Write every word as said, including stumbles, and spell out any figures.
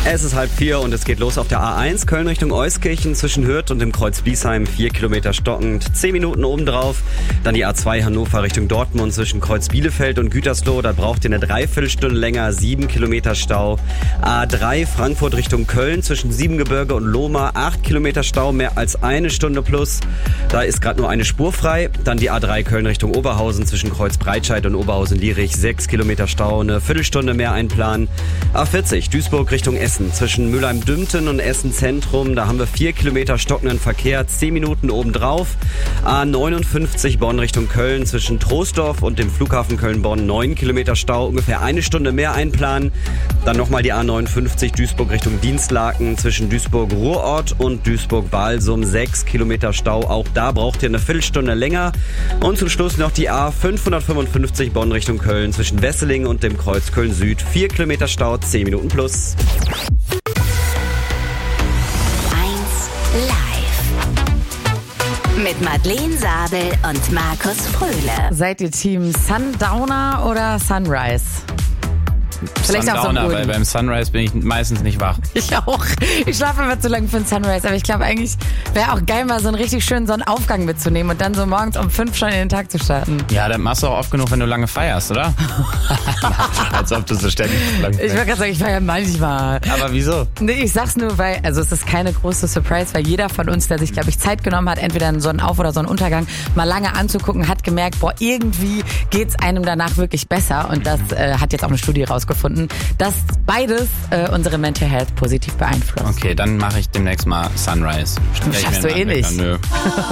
Es ist halb vier und es geht los auf der A eins, Köln Richtung Euskirchen, zwischen Hürth und dem Kreuz Biesheim, vier Kilometer stockend, zehn Minuten obendrauf. Dann die A zwei Hannover Richtung Dortmund zwischen Kreuz Bielefeld und Gütersloh, da braucht ihr eine Dreiviertelstunde länger, sieben Kilometer Stau. A drei Frankfurt Richtung Köln zwischen Siebengebirge und Lohmar, acht Kilometer Stau, mehr als eine Stunde plus. Da ist gerade nur eine Spur frei. Dann die A drei Köln Richtung Oberhausen zwischen Kreuz Breitscheid und Oberhausen-Lierich, sechs Kilometer Stau, eine Viertelstunde mehr einplanen. A vierzig Duisburg Richtung Essen zwischen Mülheim-Dümten und Essen-Zentrum, da haben wir vier Kilometer stockenden Verkehr, zehn Minuten obendrauf. A neunundfünfzig Bonn Richtung Köln zwischen Troisdorf und dem Flughafen Köln-Bonn, neun Kilometer Stau, ungefähr eine Stunde mehr einplanen. Dann nochmal die A neunundfünfzig Duisburg Richtung Dienstlaken zwischen Duisburg-Ruhrort und Duisburg-Walsum, sechs Kilometer Stau, auch da braucht ihr eine Viertelstunde länger. Und zum Schluss noch die A fünfhundertfünfundfünfzig Bonn Richtung Köln zwischen Wesseling und dem Kreuz Köln-Süd, vier Kilometer Stau, zehn Minuten plus. Mit Madeleine Sabel und Markus Fröhle. Seid ihr Team Sundowner oder Sunrise? Vielleicht auch so Sundowner, weil beim Sunrise bin ich meistens nicht wach. Ich auch. Ich schlafe immer zu lange für den Sunrise. Aber ich glaube eigentlich wäre auch geil, mal so einen richtig schönen Sonnenaufgang mitzunehmen und dann so morgens um fünf schon in den Tag zu starten. Ja, dann machst du auch oft genug, wenn du lange feierst, oder? Als ob du so ständig lang Ich würde gerade sagen, ich feiere manchmal. Aber wieso? Nee, ich sag's nur, weil, also es ist keine große Surprise, weil jeder von uns, der sich, glaube ich, Zeit genommen hat, entweder einen Sonnenauf- oder Sonnenuntergang mal lange anzugucken, hat gemerkt, boah, irgendwie geht's einem danach wirklich besser. Und das äh, hat jetzt auch eine Studie rausgefunden, dass beides äh, unsere Mental Health positiv beeinflusst. Okay, dann mache ich demnächst mal Sunrise. Schaffst du eh nicht. Nö.